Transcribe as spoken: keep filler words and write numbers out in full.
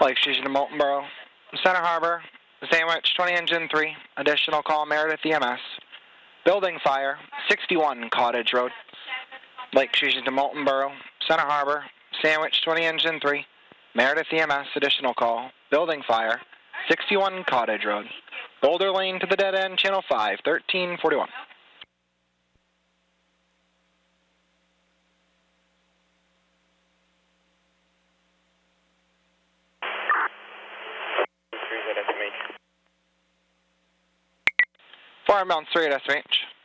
Lake Station to Molten Borough, Center Harbor, Sandwich, twenty engine three, additional call Meredith E M S. Building fire, sixty-one Cottage Road. Lake Station to Molten Borough, Center Harbor, Sandwich, twenty engine three, Meredith E M S, additional call, building fire, sixty-one Cottage Road. Boulder Lane to the dead end, channel five, thirteen forty-one. Fire Mounts three at S M H.